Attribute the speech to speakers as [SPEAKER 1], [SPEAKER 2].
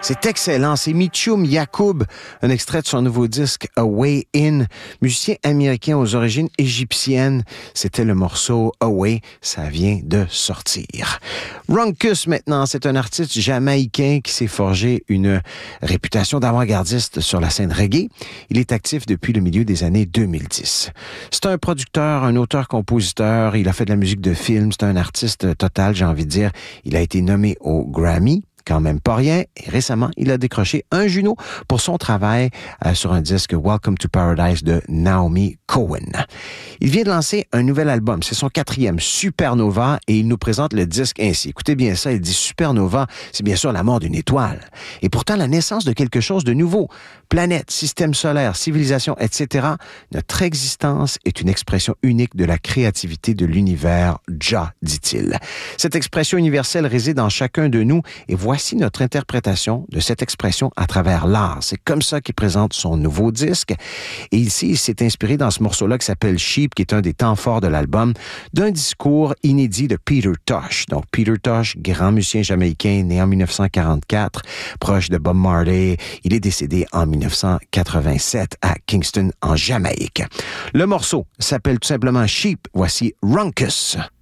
[SPEAKER 1] C'est excellent, c'est Mitchum Yacoub, un extrait de son nouveau disque A Way In, musicien américain aux origines égyptiennes. C'était le morceau Away, ça vient de sortir. Ronkus maintenant, c'est un artiste jamaïcain qui s'est forgé une réputation d'avant-gardiste sur la scène reggae. Il est actif depuis le milieu des années 2010. C'est un producteur, un auteur-compositeur, il a fait de la musique de film, c'est un artiste total, j'ai envie de dire. Il a été nommé au Grammy. Quand même pas rien. Et récemment, il a décroché un Juno pour son travail sur un disque Welcome to Paradise de Naomi Cohen. Il vient de lancer un nouvel album. C'est son 4e, Supernova, et il nous présente le disque ainsi. Écoutez bien ça, il dit Supernova, c'est bien sûr la mort d'une étoile. Et pourtant, la naissance de quelque chose de nouveau. Planète, système solaire, civilisation, etc. Notre existence est une expression unique de la créativité de l'univers, Jah, dit-il. Cette expression universelle réside en chacun de nous et voici notre interprétation de cette expression à travers l'art. C'est comme ça qu'il présente son nouveau disque. Et ici, il s'est inspiré dans ce morceau-là qui s'appelle Sheep, qui est un des temps forts de l'album, d'un discours inédit de Peter Tosh. Donc, Peter Tosh, grand musicien jamaïcain, né en 1944, proche de Bob Marley. Il est décédé en 1987 à Kingston, en Jamaïque. Le morceau s'appelle tout simplement Sheep. Voici Ronkus.